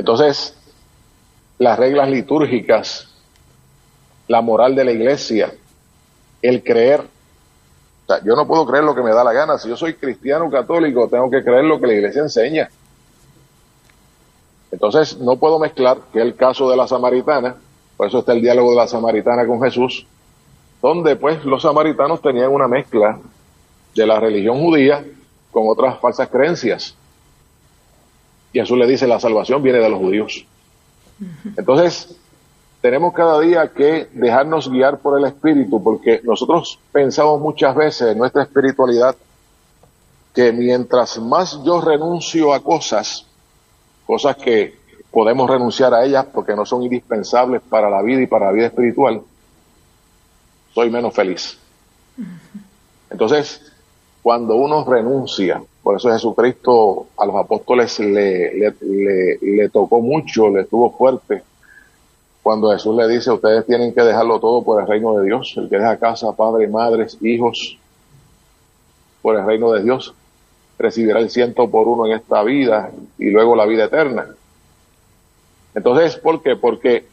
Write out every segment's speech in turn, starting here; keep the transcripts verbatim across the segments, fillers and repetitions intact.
Entonces, las reglas litúrgicas, la moral de la iglesia, el creer. O sea, yo no puedo creer lo que me da la gana. Si yo soy cristiano católico, tengo que creer lo que la iglesia enseña. Entonces, no puedo mezclar, que es el caso de la samaritana, por eso está el diálogo de la samaritana con Jesús, donde pues los samaritanos tenían una mezcla de la religión judía con otras falsas creencias. Y Jesús le dice, la salvación viene de los judíos. Entonces, tenemos cada día que dejarnos guiar por el Espíritu, porque nosotros pensamos muchas veces en nuestra espiritualidad que mientras más yo renuncio a cosas, cosas que podemos renunciar a ellas porque no son indispensables para la vida y para la vida espiritual, soy menos feliz. Entonces, cuando uno renuncia, por eso Jesucristo a los apóstoles le, le, le, le tocó mucho, le estuvo fuerte, cuando Jesús le dice, ustedes tienen que dejarlo todo por el reino de Dios. El que deja casa, padre, madres, hijos, por el reino de Dios, recibirá el ciento por uno en esta vida y luego la vida eterna. Entonces, ¿por qué? Porque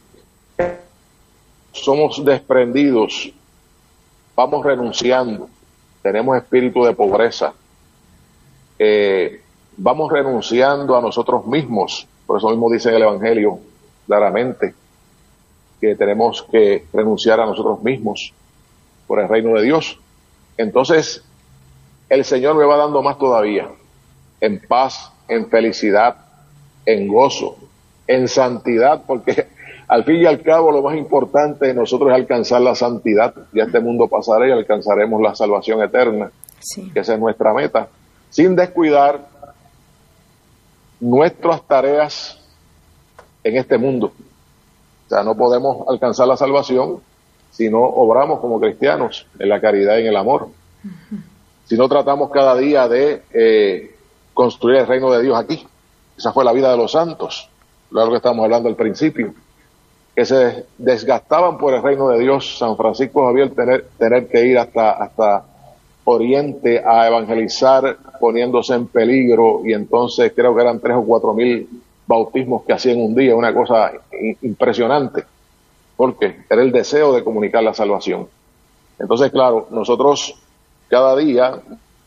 somos desprendidos, vamos renunciando, tenemos espíritu de pobreza, eh, vamos renunciando a nosotros mismos. Por eso mismo dice en el Evangelio claramente que tenemos que renunciar a nosotros mismos por el reino de Dios. Entonces, el Señor me va dando más todavía, en paz, en felicidad, en gozo, en santidad, porque al fin y al cabo lo más importante de nosotros es alcanzar la santidad. Ya este mundo pasará y alcanzaremos la salvación eterna, sí, que esa es nuestra meta, sin descuidar nuestras tareas en este mundo. O sea, no podemos alcanzar la salvación si no obramos como cristianos en la caridad y en el amor. Uh-huh. Si no tratamos cada día de eh, construir el reino de Dios aquí. Esa fue la vida de los santos, lo que estamos hablando al principio, que se desgastaban por el reino de Dios. San Francisco Javier tener, tener que ir hasta, hasta Oriente a evangelizar, poniéndose en peligro, y entonces creo que eran tres o cuatro mil bautismos que hacían un día, una cosa impresionante, porque era el deseo de comunicar la salvación. Entonces, claro, nosotros cada día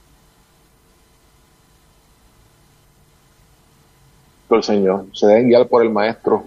el Señor, se deben guiar por el Maestro.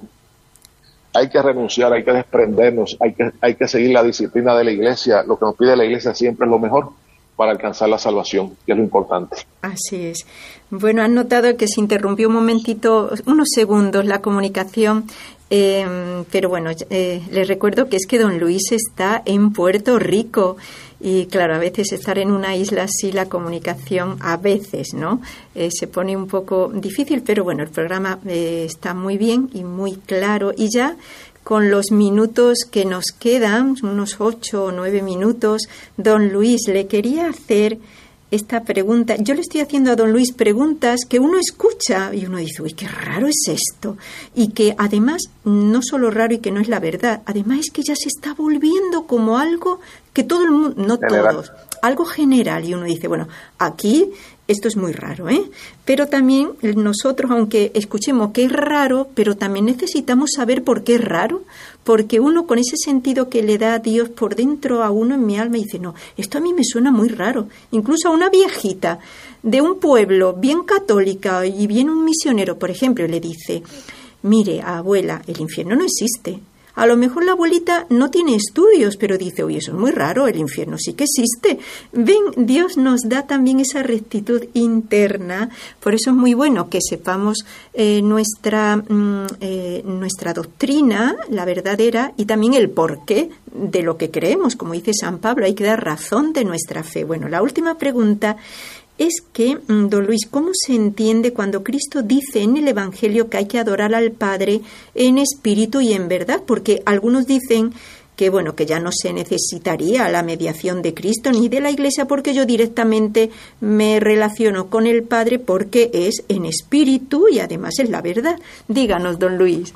Hay que renunciar, hay que desprendernos, hay que, hay que seguir la disciplina de la Iglesia. Lo que nos pide la Iglesia siempre es lo mejor para alcanzar la salvación, que es lo importante. Así es. Bueno, han notado que se interrumpió un momentito, unos segundos, la comunicación, eh, pero bueno, eh, les recuerdo que es que don Luis está en Puerto Rico. Y claro, a veces estar en una isla así, la comunicación a veces, ¿no? Eh, se pone un poco difícil, pero bueno, el programa eh, está muy bien y muy claro. Y ya con los minutos que nos quedan, unos ocho o nueve minutos, don Luis, le quería hacer esta pregunta. Yo le estoy haciendo a don Luis preguntas que uno escucha y uno dice, uy, qué raro es esto. Y que además, no solo raro y que no es la verdad, además es que ya se está volviendo como algo que todo el mundo, no general. Todos, algo general. Y uno dice, bueno, aquí esto es muy raro, ¿eh? Pero también nosotros, aunque escuchemos que es raro, pero también necesitamos saber por qué es raro, porque uno con ese sentido que le da a Dios por dentro a uno en mi alma dice, no, esto a mí me suena muy raro. Incluso a una viejita de un pueblo bien católica y viene un misionero, por ejemplo, y le dice, mire, abuela, el infierno no existe. A lo mejor la abuelita no tiene estudios, pero dice, oye, eso es muy raro, el infierno sí que existe. Ven, Dios nos da también esa rectitud interna, por eso es muy bueno que sepamos eh, nuestra, mm, eh, nuestra doctrina, la verdadera, y también el porqué de lo que creemos. Como dice San Pablo, hay que dar razón de nuestra fe. Bueno, la última pregunta es que, don Luis, ¿cómo se entiende cuando Cristo dice en el Evangelio que hay que adorar al Padre en espíritu y en verdad? Porque algunos dicen que, bueno, que ya no se necesitaría la mediación de Cristo ni de la Iglesia porque yo directamente me relaciono con el Padre porque es en espíritu y además es la verdad. Díganos, don Luis.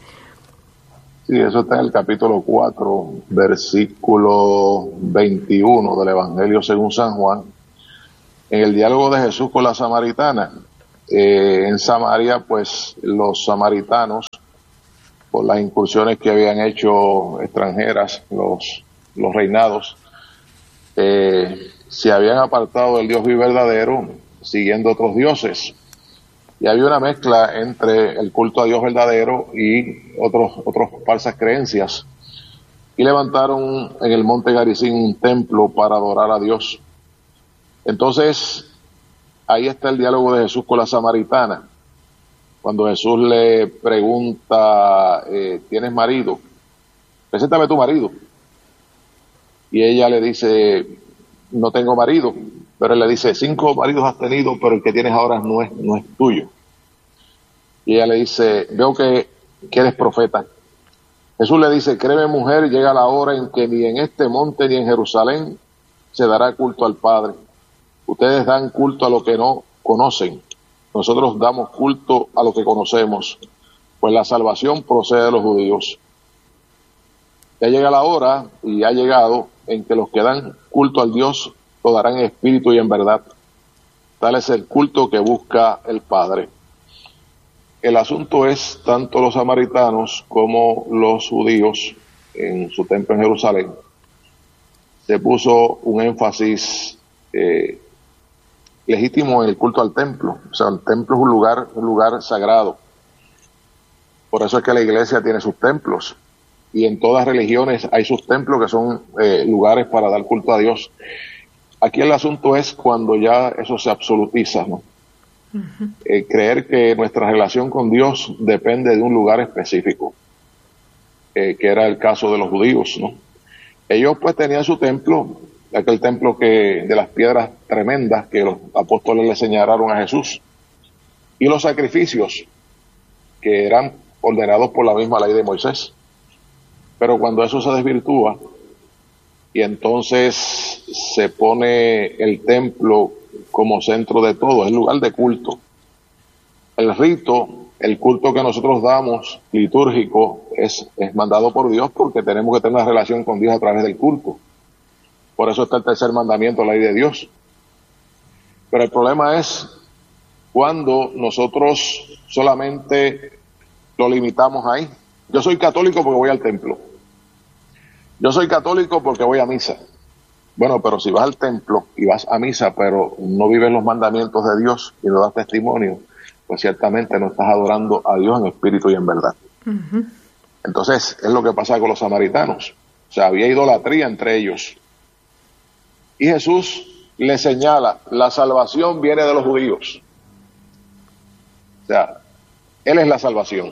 Sí, eso está en el capítulo cuatro, versículo veintiuno del Evangelio según San Juan. En el diálogo de Jesús con la samaritana, eh, en Samaria, pues los samaritanos por las incursiones que habían hecho extranjeras los, los reinados, eh, se habían apartado del Dios vivo y verdadero, siguiendo otros dioses. Y había una mezcla entre el culto a Dios verdadero y otros, otras falsas creencias. Y levantaron en el monte Garizim un templo para adorar a Dios. Entonces, ahí está el diálogo de Jesús con la samaritana. Cuando Jesús le pregunta, eh, ¿tienes marido? Preséntame tu marido. Y ella le dice, no tengo marido. Pero él le dice, cinco maridos has tenido, pero el que tienes ahora no es, no es tuyo. Y ella le dice, veo que, que eres profeta. Jesús le dice, créeme mujer, llega la hora en que ni en este monte ni en Jerusalén se dará culto al Padre. Ustedes dan culto a lo que no conocen. Nosotros damos culto a lo que conocemos, pues la salvación procede de los judíos. Ya llega la hora, y ha llegado, en que los que dan culto al Dios lo darán en espíritu y en verdad. Tal es el culto que busca el Padre. El asunto es, tanto los samaritanos como los judíos, en su templo en Jerusalén, se puso un énfasis eh, legítimo en el culto al templo. O sea, el templo es un lugar, un lugar sagrado. Por eso es que la iglesia tiene sus templos. Y en todas religiones hay sus templos que son eh, lugares para dar culto a Dios. Aquí el asunto es cuando ya eso se absolutiza, ¿no? Uh-huh. Eh, creer que nuestra relación con Dios depende de un lugar específico, eh, que era el caso de los judíos, ¿no? Ellos pues tenían su templo, aquel templo que de las piedras tremendas que los apóstoles le señalaron a Jesús, y los sacrificios que eran ordenados por la misma ley de Moisés. Pero cuando eso se desvirtúa y entonces se pone el templo como centro de todo, es lugar de culto. El rito, el culto que nosotros damos, litúrgico, es, es mandado por Dios porque tenemos que tener una relación con Dios a través del culto. Por eso está el tercer mandamiento, la ley de Dios. Pero el problema es cuando nosotros solamente lo limitamos ahí. Yo soy católico porque voy al templo. Yo soy católico porque voy a misa. Bueno, pero si vas al templo y vas a misa, pero no vives los mandamientos de Dios y no das testimonio, pues ciertamente no estás adorando a Dios en espíritu y en verdad. Uh-huh. Entonces, es lo que pasa con los samaritanos. O sea, había idolatría entre ellos. Y Jesús le señala, la salvación viene de los judíos. O sea, Él es la salvación.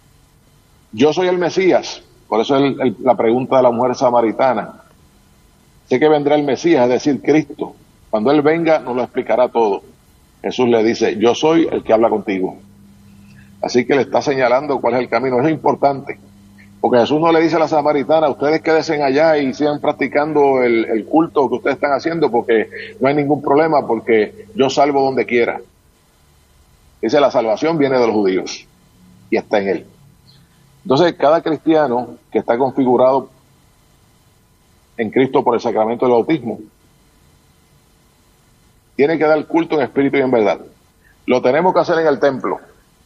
Yo soy el Mesías. Por eso es el, el, la pregunta de la mujer samaritana. Sé que vendrá el Mesías, es decir, Cristo. Cuando Él venga, nos lo explicará todo. Jesús le dice, yo soy el que habla contigo. Así que le está señalando cuál es el camino. Eso es importante. Porque Jesús no le dice a la samaritana, ustedes quédense allá y sigan practicando el, el culto que ustedes están haciendo porque no hay ningún problema, porque yo salvo donde quiera. Dice, la salvación viene de los judíos y está en Él. Entonces, cada cristiano que está configurado en Cristo por el sacramento del bautismo tiene que dar culto en espíritu y en verdad. Lo tenemos que hacer en el templo.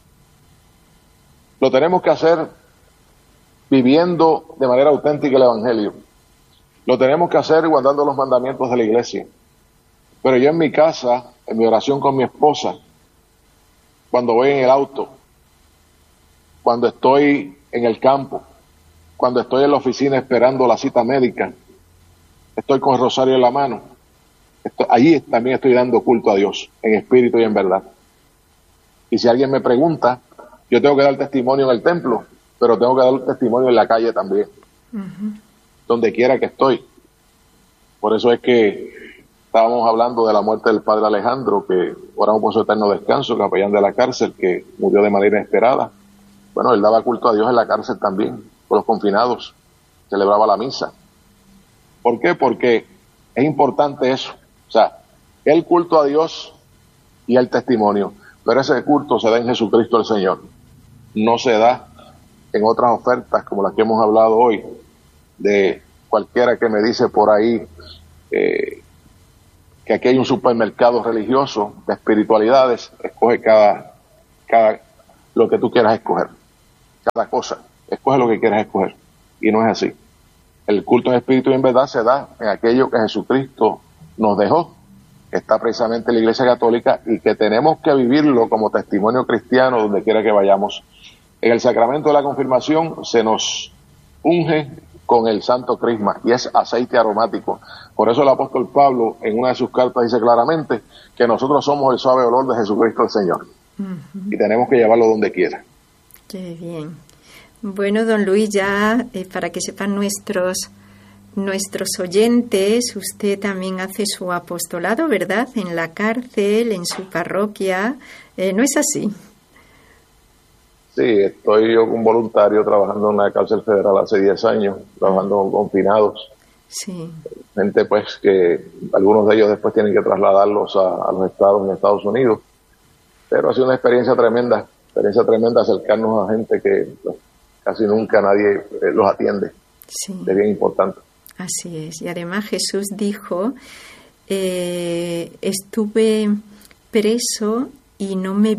Lo tenemos que hacer viviendo de manera auténtica el Evangelio. Lo tenemos que hacer guardando los mandamientos de la iglesia. Pero yo en mi casa, en mi oración con mi esposa, cuando voy en el auto, cuando estoy en el campo, cuando estoy en la oficina esperando la cita médica, estoy con el rosario en la mano, estoy, allí también estoy dando culto a Dios, en espíritu y en verdad. Y si alguien me pregunta, yo tengo que dar testimonio en el templo, pero tengo que dar testimonio en la calle también, uh-huh. donde quiera que estoy. Por eso es que estábamos hablando de la muerte del padre Alejandro, que oramos por su eterno descanso, capellán de la cárcel, que murió de manera inesperada. Bueno, él daba culto a Dios en la cárcel también, por los confinados, celebraba la misa. ¿Por qué? Porque es importante eso. O sea, el culto a Dios y el testimonio. Pero ese culto se da en Jesucristo el Señor. No se da en otras ofertas como las que hemos hablado hoy, de cualquiera que me dice por ahí eh, que aquí hay un supermercado religioso de espiritualidades. Escoge cada, cada lo que tú quieras escoger. Cada cosa. escoge lo que quieras escoger. Y no es así. El culto en espíritu y en verdad se da en aquello que Jesucristo nos dejó, que está precisamente en la Iglesia Católica y que tenemos que vivirlo como testimonio cristiano donde quiera que vayamos. En el sacramento de la confirmación se nos unge con el santo crisma y es aceite aromático. Por eso el apóstol Pablo en una de sus cartas dice claramente que nosotros somos el suave olor de Jesucristo el Señor. Uh-huh. Y tenemos que llevarlo donde quiera. Qué bien. Bueno, don Luis, ya eh, para que sepan nuestros nuestros oyentes, usted también hace su apostolado, ¿verdad? En la cárcel, en su parroquia. Eh, ¿No es así? Sí, estoy yo un voluntario trabajando en una cárcel federal hace diez años, trabajando con confinados. Sí. Gente pues que algunos de ellos después tienen que trasladarlos a, a los estados en Estados Unidos. Pero ha sido una experiencia tremenda, experiencia tremenda acercarnos a gente que pues, casi nunca nadie eh, los atiende. Sí. Es bien importante. Así es. Y además Jesús dijo, eh, estuve preso y no me